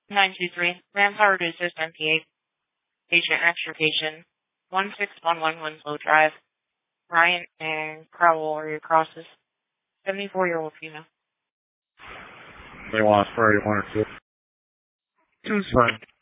923, Manpower to Assist MPA, Patient Extrication, 16111 Winslow Drive, Bryant and Crowell area crosses, 74-year-old female. They want us for 81 or 2. 2's fine.